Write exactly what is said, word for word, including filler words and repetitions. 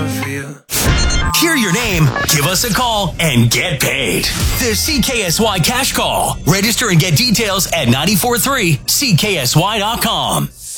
for you. Hear your name, give us a call, and get paid. The C K S Y Cash Call. Register and get details at nine four three C K S Y dot com.